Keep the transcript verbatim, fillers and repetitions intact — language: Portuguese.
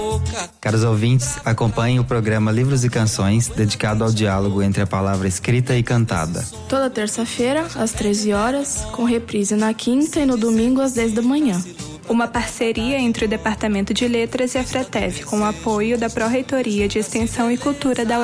Caros ouvintes, acompanhem o programa Livros e Canções, dedicado ao diálogo entre a palavra escrita e cantada. Toda terça-feira, às treze horas, com reprise na quinta e no domingo às dez da manhã. Uma parceria entre o Departamento de Letras e a FRETEV, com o apoio da Pró-Reitoria de Extensão e Cultura da U